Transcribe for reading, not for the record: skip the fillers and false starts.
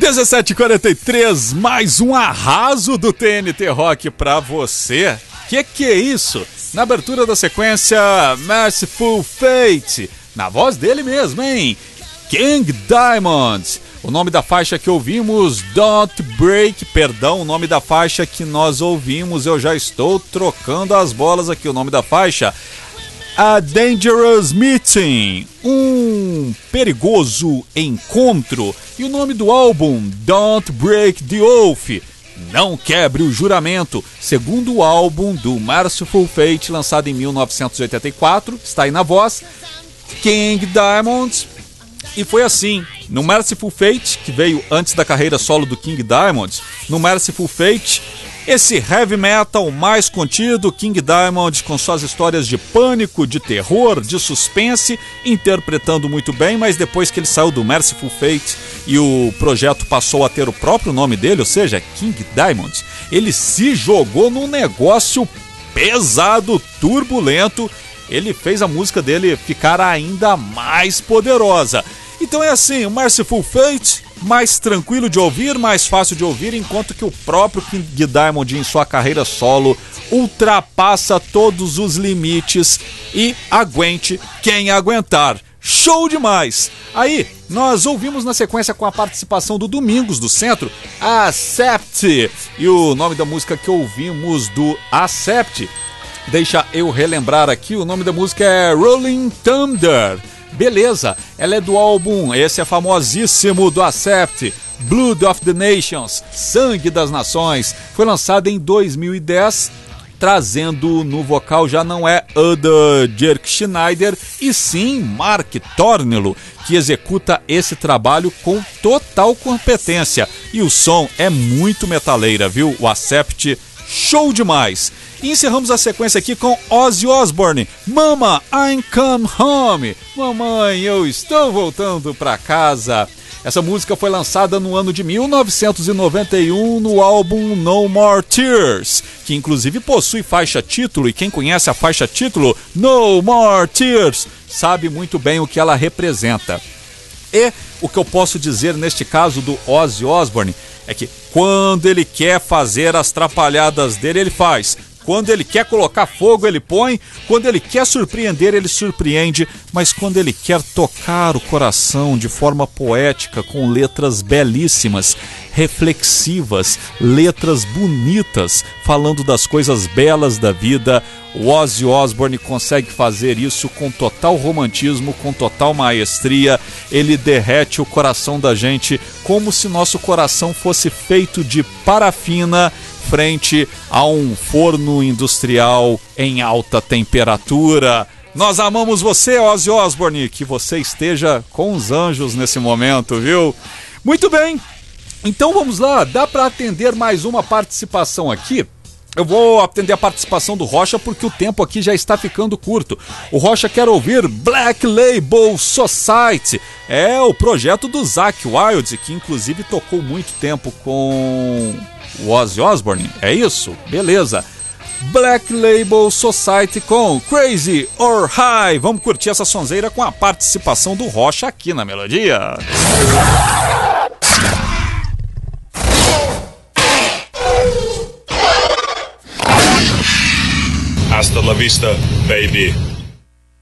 17h43, mais um arraso do TNT Rock pra você. Que é isso? Na abertura da sequência, Mercyful Fate, na voz dele mesmo, hein? King Diamond. O nome da faixa que ouvimos, Don't Break, perdão, o nome da faixa que nós ouvimos, eu já estou trocando as bolas aqui, o nome da faixa, A Dangerous Meeting, um perigoso encontro, e o nome do álbum, Don't Break the Oath, não quebre o juramento, segundo álbum do Mercyful Fate, lançado em 1984, está aí na voz, King Diamond. E foi assim, no Mercyful Fate, que veio antes da carreira solo do King Diamond, no Mercyful Fate, esse heavy metal mais contido, King Diamond com suas histórias de pânico, de terror, de suspense, interpretando muito bem, mas depois que ele saiu do Mercyful Fate e o projeto passou a ter o próprio nome dele, ou seja, King Diamond, ele se jogou num negócio pesado, turbulento, ele fez a música dele ficar ainda mais poderosa. Então é assim, o Mercyful Fate, mais tranquilo de ouvir, mais fácil de ouvir, enquanto que o próprio King Diamond em sua carreira solo ultrapassa todos os limites e aguente quem aguentar. Show demais! Aí, nós ouvimos na sequência com a participação do Domingos do Centro, Accept, e o nome da música que ouvimos do Accept, deixa eu relembrar aqui, o nome da música é Rolling Thunder. Beleza, ela é do álbum, esse é famosíssimo do Accept, Blood of the Nations, Sangue das Nações. Foi lançado em 2010, trazendo no vocal já não é Uda Dirk Schneider, e sim Mark Tornillo, que executa esse trabalho com total competência. E o som é muito metaleira, viu? O Accept, show demais! E encerramos a sequência aqui com Ozzy Osbourne, Mama, I'm Come Home. Mamãe, eu estou voltando pra casa. Essa música foi lançada no ano de 1991 no álbum No More Tears, que inclusive possui faixa título, e quem conhece a faixa título, No More Tears, sabe muito bem o que ela representa. E o que eu posso dizer neste caso do Ozzy Osbourne é que quando ele quer fazer as trapalhadas dele, ele faz. Quando ele quer colocar fogo, ele põe. Quando ele quer surpreender, ele surpreende. Mas quando ele quer tocar o coração de forma poética, com letras belíssimas, reflexivas, letras bonitas, falando das coisas belas da vida, o Ozzy Osbourne consegue fazer isso com total romantismo, com total maestria. Ele derrete o coração da gente como se nosso coração fosse feito de parafina frente a um forno industrial em alta temperatura. Nós amamos você, Ozzy Osbourne, que você esteja com os anjos nesse momento, viu? Muito bem, então vamos lá, dá para atender mais uma participação aqui? Eu vou atender a participação do Rocha porque o tempo aqui já está ficando curto. O Rocha quer ouvir Black Label Society. É o projeto do Zakk Wylde, que inclusive tocou muito tempo com o Ozzy Osbourne. É isso? Beleza. Black Label Society com Crazy or High. Vamos curtir essa sonzeira com a participação do Rocha aqui na melodia. Hasta la vista, baby.